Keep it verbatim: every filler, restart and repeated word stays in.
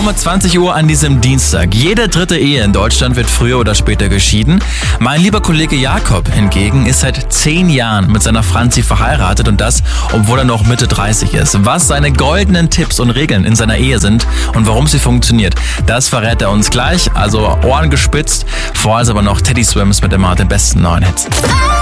Um zwanzig Uhr an diesem Dienstag. Jede dritte Ehe in Deutschland wird früher oder später geschieden. Mein lieber Kollege Jakob hingegen ist seit zehn Jahren mit seiner Franzi verheiratet und das, obwohl er noch Mitte dreißig ist. Was seine goldenen Tipps und Regeln in seiner Ehe sind und warum sie funktioniert, das verrät er uns gleich. Also Ohren gespitzt, vorher aber noch Teddy Swims mit immer den besten neuen Hits.